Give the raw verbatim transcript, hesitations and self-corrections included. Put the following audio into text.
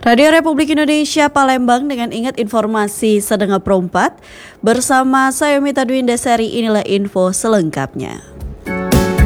Radio Republik Indonesia Palembang dengan ingat informasi Sedengap Perempat bersama saya Mita Dwindasari, inilah info selengkapnya.